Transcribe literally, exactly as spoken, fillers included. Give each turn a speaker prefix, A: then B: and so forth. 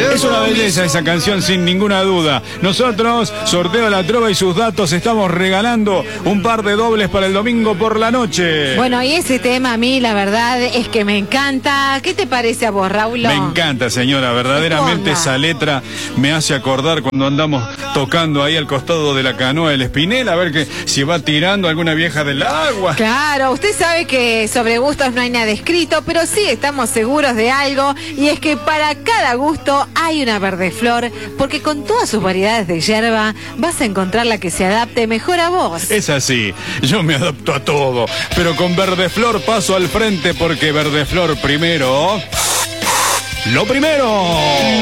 A: Es una belleza esa canción, sin ninguna duda. Nosotros, Sorteo de la Trova y sus datos, estamos regalando un par de dobles para el domingo por la noche.
B: Bueno, y ese tema a mí, la verdad, es que me encanta. ¿Qué te parece a vos, Raúl?
A: Me encanta, señora. Verdaderamente esa letra me hace acordar cuando andamos tocando ahí al costado de la canoa del Espinel, a ver que si va tirando alguna vieja del agua.
B: Claro, usted sabe que sobre gustos no hay nada escrito, pero sí estamos seguros de algo, y es que para cada gusto hay una verdeflor, porque con todas sus variedades de hierba vas a encontrar la que se adapte mejor a vos.
A: Es así, yo me adapto a todo, pero con Verdeflor paso al frente, porque Verdeflor primero... ¡Lo primero!